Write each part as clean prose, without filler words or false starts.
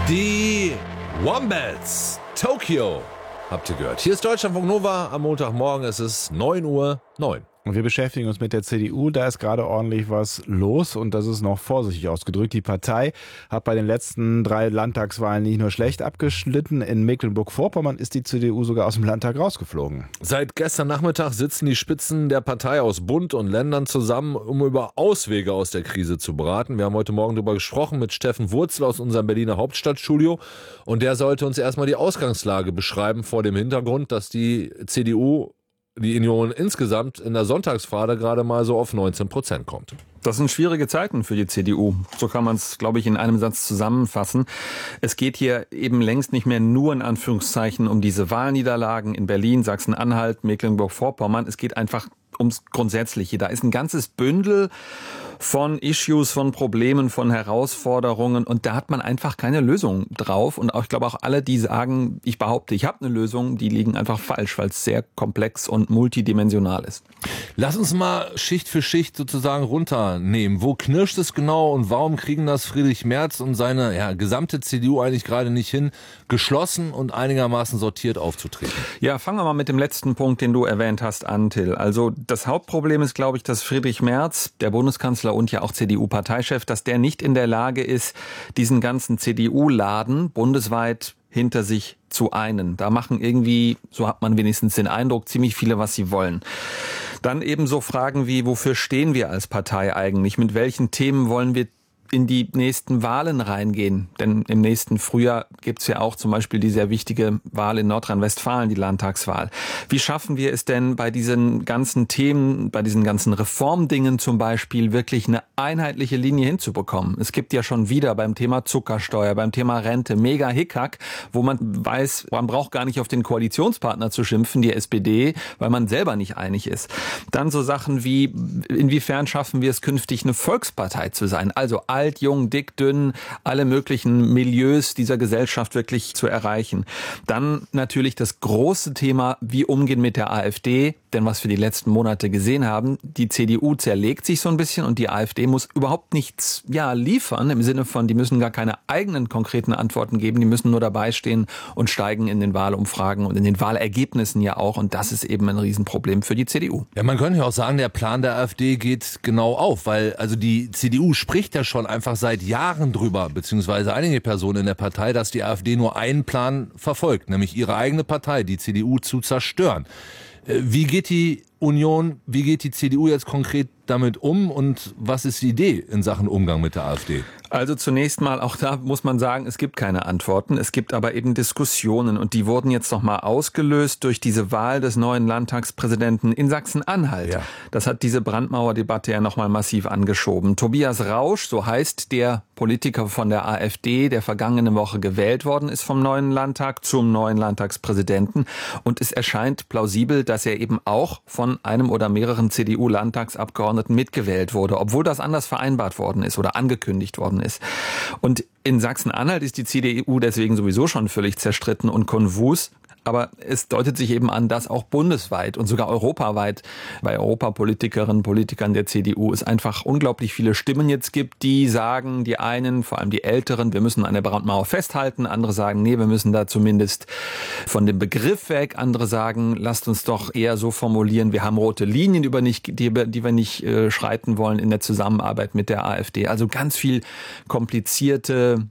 Die Wombats, Tokyo, habt ihr gehört. Hier ist Deutschlandfunk Nova am Montagmorgen, es ist 9:09 Uhr. Und wir beschäftigen uns mit der CDU. Da ist gerade ordentlich was los und das ist noch vorsichtig ausgedrückt. Die Partei hat bei den letzten 3 Landtagswahlen nicht nur schlecht abgeschnitten. In Mecklenburg-Vorpommern ist die CDU sogar aus dem Landtag rausgeflogen. Seit gestern Nachmittag sitzen die Spitzen der Partei aus Bund und Ländern zusammen, um über Auswege aus der Krise zu beraten. Wir haben heute Morgen darüber gesprochen mit Steffen Wurzel aus unserem Berliner Hauptstadtstudio. Und der sollte uns erstmal die Ausgangslage beschreiben vor dem Hintergrund, dass die CDU, die Union insgesamt in der Sonntagsfrage gerade mal so auf 19% kommt. Das sind schwierige Zeiten für die CDU. So kann man es, glaube ich, in einem Satz zusammenfassen. Es geht hier eben längst nicht mehr nur in Anführungszeichen um diese Wahlniederlagen in Berlin, Sachsen-Anhalt, Mecklenburg-Vorpommern. Es geht einfach ums Grundsätzliche. Da ist ein ganzes Bündel von Issues, von Problemen, von Herausforderungen und da hat man einfach keine Lösung drauf. Und auch, ich glaube auch alle, die sagen, ich behaupte, ich habe eine Lösung, die liegen einfach falsch, weil es sehr komplex und multidimensional ist. Lass uns mal Schicht für Schicht sozusagen runternehmen. Wo knirscht es genau und warum kriegen das Friedrich Merz und seine gesamte CDU eigentlich gerade nicht hin, geschlossen und einigermaßen sortiert aufzutreten? Ja, fangen wir mal mit dem letzten Punkt, den du erwähnt hast, an, Till. Also das Hauptproblem ist, glaube ich, dass Friedrich Merz, der Bundeskanzler und ja auch CDU-Parteichef, dass der nicht in der Lage ist, diesen ganzen CDU-Laden bundesweit hinter sich zu einen. Da machen irgendwie, so hat man wenigstens den Eindruck, ziemlich viele, was sie wollen. Dann eben so Fragen wie, wofür stehen wir als Partei eigentlich? Mit welchen Themen wollen wir in die nächsten Wahlen reingehen? Denn im nächsten Frühjahr gibt's ja auch zum Beispiel die sehr wichtige Wahl in Nordrhein-Westfalen, die Landtagswahl. Wie schaffen wir es denn bei diesen ganzen Themen, bei diesen ganzen Reformdingen zum Beispiel, wirklich eine einheitliche Linie hinzubekommen? Es gibt ja schon wieder beim Thema Zuckersteuer, beim Thema Rente mega Hickhack, wo man weiß, man braucht gar nicht auf den Koalitionspartner zu schimpfen, die SPD, weil man selber nicht einig ist. Dann so Sachen wie, inwiefern schaffen wir es künftig, eine Volkspartei zu sein? Also alt, jung, dick, dünn, alle möglichen Milieus dieser Gesellschaft wirklich zu erreichen. Dann natürlich das große Thema, wie umgehen mit der AfD. Denn was wir die letzten Monate gesehen haben, die CDU zerlegt sich so ein bisschen und die AfD muss überhaupt nichts liefern, im Sinne von, die müssen gar keine eigenen konkreten Antworten geben, die müssen nur dabei stehen und steigen in den Wahlumfragen und in den Wahlergebnissen ja auch. Und das ist eben ein Riesenproblem für die CDU. Ja, man könnte ja auch sagen, der Plan der AfD geht genau auf, weil also die CDU spricht ja schon einfach seit Jahren drüber, beziehungsweise einige Personen in der Partei, dass die AfD nur einen Plan verfolgt, nämlich ihre eigene Partei, die CDU, zu zerstören. Wie geht die Union, wie geht die CDU jetzt konkret damit um und was ist die Idee in Sachen Umgang mit der AfD? Also zunächst mal, auch da muss man sagen, es gibt keine Antworten. Es gibt aber eben Diskussionen und die wurden jetzt nochmal ausgelöst durch diese Wahl des neuen Landtagspräsidenten in Sachsen-Anhalt. Ja. Das hat diese Brandmauerdebatte ja nochmal massiv angeschoben. Tobias Rausch, so heißt der Politiker von der AfD, der vergangene Woche gewählt worden ist vom neuen Landtag zum neuen Landtagspräsidenten. Und es erscheint plausibel, dass er eben auch von einem oder mehreren CDU-Landtagsabgeordneten mitgewählt wurde, obwohl das anders vereinbart worden ist oder angekündigt worden ist. Und in Sachsen-Anhalt ist die CDU deswegen sowieso schon völlig zerstritten und konfus. Aber es deutet sich eben an, dass auch bundesweit und sogar europaweit bei Europapolitikerinnen und Politikern der CDU es einfach unglaublich viele Stimmen jetzt gibt, die sagen, die einen, vor allem die Älteren, wir müssen an der Brandmauer festhalten. Andere sagen, nee, wir müssen da zumindest von dem Begriff weg. Andere sagen, lasst uns doch eher so formulieren, wir haben rote Linien, die wir nicht schreiten wollen in der Zusammenarbeit mit der AfD. Also ganz viel komplizierte,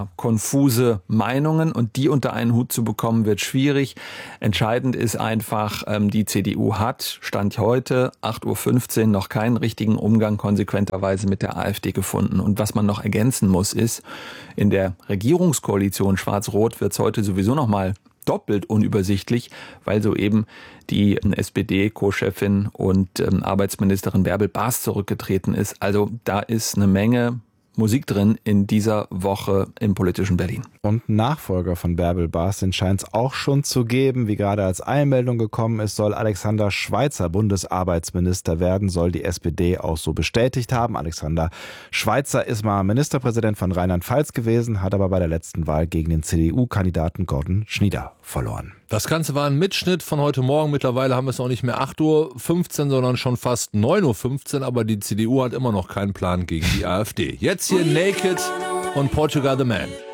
konfuse Meinungen und die unter einen Hut zu bekommen, wird schwierig. Entscheidend ist einfach, die CDU hat, Stand heute, 8:15 Uhr, noch keinen richtigen Umgang konsequenterweise mit der AfD gefunden. Und was man noch ergänzen muss, ist, in der Regierungskoalition Schwarz-Rot wird es heute sowieso noch mal doppelt unübersichtlich, weil soeben die SPD-Co-Chefin und Arbeitsministerin Bärbel Baas zurückgetreten ist. Also da ist eine Menge Musik drin in dieser Woche im politischen Berlin. Und Nachfolger von Bärbel Baas, den scheint es auch schon zu geben. Wie gerade als Einmeldung gekommen ist, soll Alexander Schweitzer Bundesarbeitsminister werden, soll die SPD auch so bestätigt haben. Alexander Schweitzer ist mal Ministerpräsident von Rheinland-Pfalz gewesen, hat aber bei der letzten Wahl gegen den CDU-Kandidaten Gordon Schnieder verloren. Das Ganze war ein Mitschnitt von heute Morgen. Mittlerweile haben wir es auch nicht mehr 8:15 Uhr, sondern schon fast 9:15 Uhr. Aber die CDU hat immer noch keinen Plan gegen die AfD. Jetzt hier Naked und Portugal the Man.